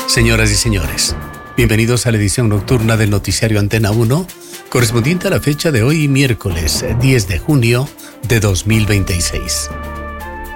Señoras y señores, bienvenidos a la edición nocturna del Noticiario Antena 1, correspondiente a la fecha de hoy, miércoles 10 de junio de 2026.